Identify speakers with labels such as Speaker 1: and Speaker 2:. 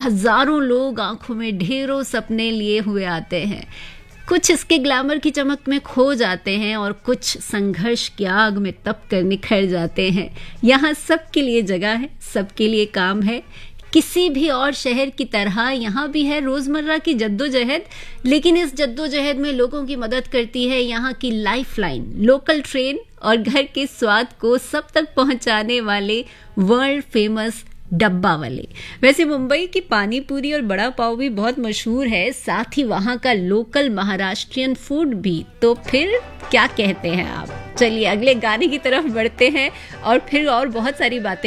Speaker 1: हजारों लोग आंखों में ढेरों सपने लिए हुए आते हैं। कुछ इसके ग्लैमर की चमक में खो जाते हैं और कुछ संघर्ष की आग में तप कर निखर जाते हैं। यहाँ सबके लिए जगह है, सबके लिए काम है। किसी भी और शहर की तरह यहाँ भी है रोजमर्रा की जद्दोजहद, लेकिन इस जद्दोजहद में लोगों की मदद करती है यहाँ की लाइफलाइन, लोकल ट्रेन और घर के स्वाद को सब तक पहुँचाने वाले वर्ल्ड फेमस डब्बा वाले। वैसे मुंबई की पानी पूरी और बड़ा पाव भी बहुत मशहूर है, साथ ही वहाँ का लोकल महाराष्ट्रियन फूड भी। तो फिर क्या कहते हैं आप? चलिए अगले गाने की तरफ बढ़ते हैं और फिर और बहुत सारी बातें